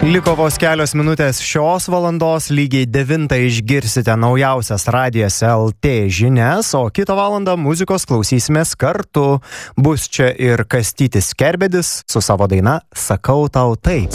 Liko vos kelios minutės šios valandos, lygiai 9 išgirsite naujausias Radijas LT žinias, o kitą valandą muzikos klausysimės kartu. Bus čia ir Kastytis Kerbedis su savo daina Sakau tau taip.